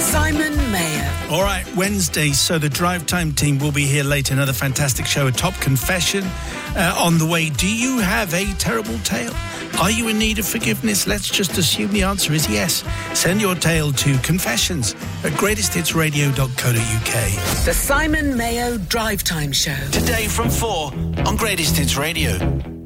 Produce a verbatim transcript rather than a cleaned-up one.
Simon Mayer. All right, Wednesday, so the Drive Time team will be here later. Another fantastic show, a top confession uh, on the way. Do you have a terrible tale? Are you in need of forgiveness? Let's just assume the answer is yes. Send your tale to confessions at greatest hits radio dot co dot uk. The Simon Mayo Drive Time Show. Today from four on Greatest Hits Radio.